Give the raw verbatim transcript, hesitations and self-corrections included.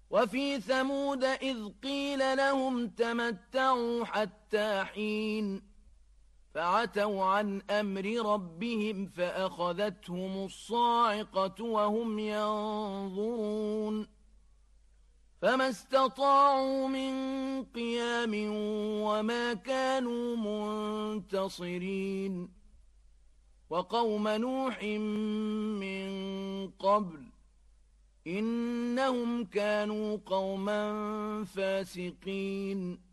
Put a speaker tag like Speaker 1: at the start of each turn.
Speaker 1: وفي ثمود إذ قيل لهم تمتعوا حتى حين فعتوا عن أمر ربهم فأخذتهم الصاعقة وهم ينظرون فما استطاعوا من قيام وما كانوا منتصرين وقوم نوح من قبل إنهم كانوا قوما فاسقين